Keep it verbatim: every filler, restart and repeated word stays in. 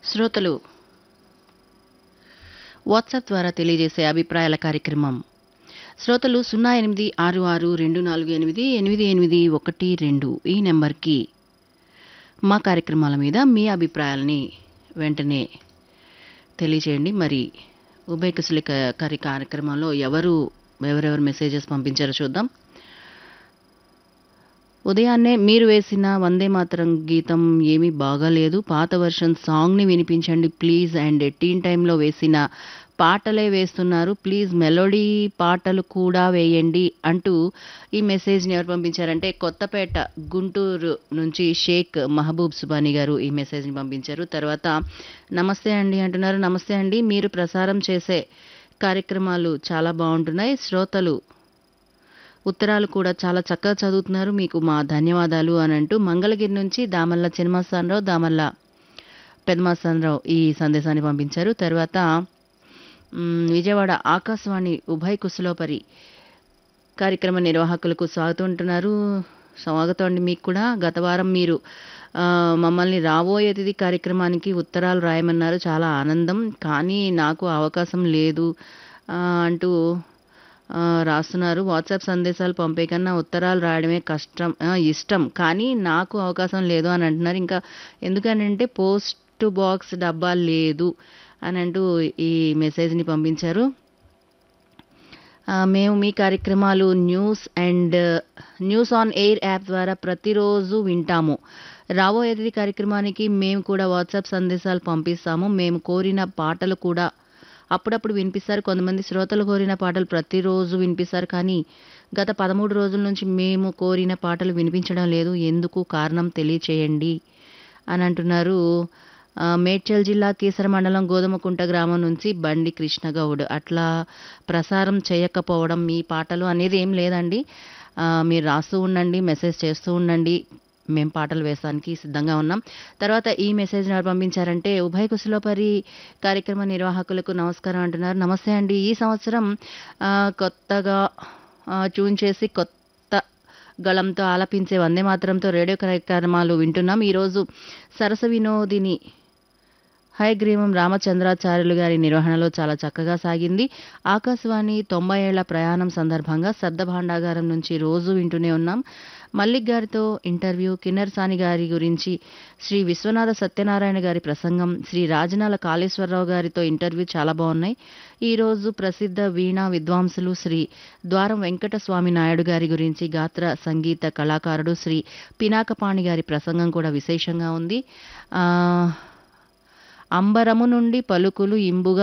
శ్రోతలు వాట్సాప్ ద్వారా తెలియజేసే అభిప్రాయాల కార్యక్రమం. శ్రోతలు సున్నా ఎనిమిది ఆరు ఆరు రెండు నాలుగు ఎనిమిది ఎనిమిది ఎనిమిది ఒకటి రెండు ఈ నెంబర్కి మా కార్యక్రమాల మీద మీ అభిప్రాయాలని వెంటనే తెలియచేయండి. మరి ఉభయ కుశలి కరి కార్యక్రమంలో ఎవరు ఎవరెవరు మెసేజెస్ పంపించారో చూద్దాం. ఉదయాన్నే మీరు వేసిన వందే మాతరం గీతం ఏమీ బాగాలేదు, పాత వర్షన్ సాంగ్ని వినిపించండి ప్లీజ్, అండ్ టీన్ టైంలో వేసిన పాటలే వేస్తున్నారు, ప్లీజ్ మెలోడీ పాటలు కూడా వేయండి అంటూ ఈ మెసేజ్ని ఎవరు పంపించారంటే కొత్తపేట గుంటూరు నుంచి షేక్ మహబూబ్ సుబానీ గారు ఈ మెసేజ్ని పంపించారు. తర్వాత నమస్తే అండి అంటున్నారు. నమస్తే అండి, మీరు ప్రసారం చేసే కార్యక్రమాలు చాలా బాగుంటున్నాయి, శ్రోతలు ఉత్తరాలు కూడా చాలా చక్కగా చదువుతున్నారు, మీకు మా ధన్యవాదాలు అని అంటూ మంగళగిరి నుంచి దామల్ల చిన్నమస్తానరావు, దామల్ల పెదమస్తానరావు ఈ సందేశాన్ని పంపించారు. తర్వాత విజయవాడ ఆకాశవాణి ఉభయ కుశలోపరి కార్యక్రమ నిర్వాహకులకు స్వాగతం అంటున్నారు. స్వాగతం అండి మీకు కూడా. గత వారం మీరు మమ్మల్ని రాబోయే అతిథి కార్యక్రమానికి ఉత్తరాలు రాయమన్నారు, చాలా ఆనందం, కానీ నాకు అవకాశం లేదు అంటూ రాస్తున్నారు. వాట్సాప్ సందేశాలు పంపే కన్నా ఉత్తరాలు రాయడమే కష్టం ఇష్టం, కానీ నాకు అవకాశం లేదు అని అంటున్నారు. ఇంకా ఎందుకనంటే పోస్ట్ బాక్స్ డబ్బా లేదు అని అంటూ ఈ మెసేజ్ని పంపించారు. మేము మీ కార్యక్రమాలు news and news on air app ద్వారా ప్రతిరోజు వింటాము. రాబోయే అతిథి కార్యక్రమానికి మేము కూడా వాట్సాప్ సందేశాలు పంపిస్తాము. మేము కోరిన పాటలు కూడా అప్పుడప్పుడు వినిపిస్తారు. కొంతమంది శ్రోతలు కోరిన పాటలు ప్రతిరోజు వినిపిస్తారు, కానీ గత పదమూడు రోజుల నుంచి మేము కోరిన పాటలు వినిపించడం లేదు, ఎందుకు కారణం తెలియచేయండి అని అంటున్నారు. మేడ్చల్ జిల్లా కీసర మండలం గోధుమకుంట గ్రామం నుంచి బండి కృష్ణగౌడ్. అట్లా ప్రసారం చేయకపోవడం మీ పాటలు అనేది ఏం లేదండి, మీరు రాస్తూ ఉండండి, మెసేజ్ చేస్తూ ఉండండి, మేము పాటలు వేయడానికి సిద్ధంగా ఉన్నాం. తర్వాత ఈ మెసేజ్ ఎవరు పంపించారంటే ఉభయ కుశలోపరి కార్యక్రమ నిర్వాహకులకు నమస్కారం అంటున్నారు. నమస్తే అండి, ఈ సంవత్సరం కొత్తగా ట్యూన్ చేసి కొత్త గళంతో ఆలపించే వందే మాతరంతో రేడియో కార్యక్రమాలు వింటున్నాం. ఈరోజు సరస వినోదిని హయగ్రీవం రామచంద్రాచార్యులు గారి నిర్వహణలో చాలా చక్కగా సాగింది. ఆకాశవాణి తొంభై ఏళ్ల ప్రయాణం సందర్భంగా శబ్ద భాండాగారం నుంచి రోజు వింటూనే ఉన్నాం. మల్లిక్ గారితో ఇంటర్వ్యూ, కిన్నర్ సాని గారి గురించి, శ్రీ విశ్వనాథ సత్యనారాయణ గారి ప్రసంగం, శ్రీ రాజనాల కాళేశ్వరరావు గారితో ఇంటర్వ్యూ చాలా బాగున్నాయి. ఈరోజు ప్రసిద్ధ వీణా విద్వాంసులు శ్రీ ద్వారం వెంకట స్వామి నాయుడు గారి గురించి, గాత్ర సంగీత కళాకారుడు శ్రీ పినాకపాణి గారి ప్రసంగం కూడా విశేషంగా ఉంది. అంబరము నుండి పలుకులు ఇంబుగా